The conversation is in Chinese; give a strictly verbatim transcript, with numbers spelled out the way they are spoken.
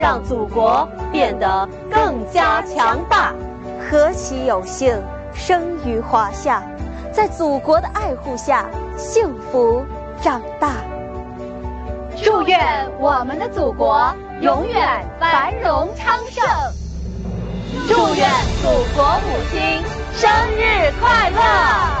让祖国变得更加强大。 何其有幸生于华夏，在祖国的爱护下幸福长大。 祝愿我们的祖国永远繁荣昌盛。祝愿祖国母亲生日快乐！